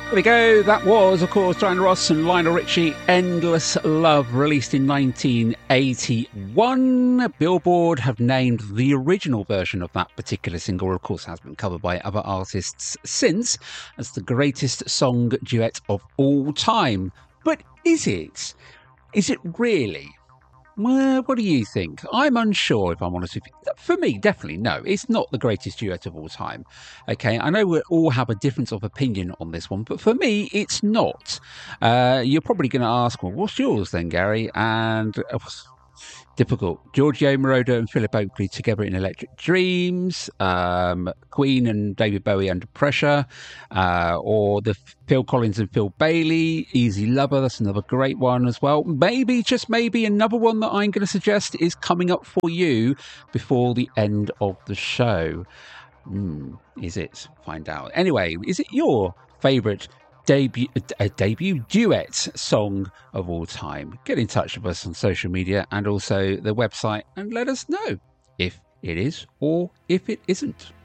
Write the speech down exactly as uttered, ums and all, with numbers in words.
There we go. That was, of course, Diana Ross and Lionel Richie, Endless Love, released in nineteen eighty-one. Billboard have named the original version of that particular single, of course, has been covered by other artists since, as the greatest song duet of all time. But is it? Is it really? Well, what do you think? I'm unsure, if I'm honest with you. For me, definitely no. It's not the greatest duet of all time. Okay, I know we all have a difference of opinion on this one, but for me, it's not. Uh, you're probably going to ask, well, what's yours then, Gary? And uh, difficult. Giorgio Moroder and Philip Oakley together in Electric Dreams, um, Queen and David Bowie Under Pressure, uh, or the Phil Collins and Phil Bailey, Easy Lover. That's another great one as well. Maybe, just maybe, another one that I'm going to suggest is coming up for you before the end of the show. Mm, is it? Find out. Anyway, is it your favourite debut a debut duet song of all time? Get in touch with us on social media and also the website and let us know if it is or if it isn't.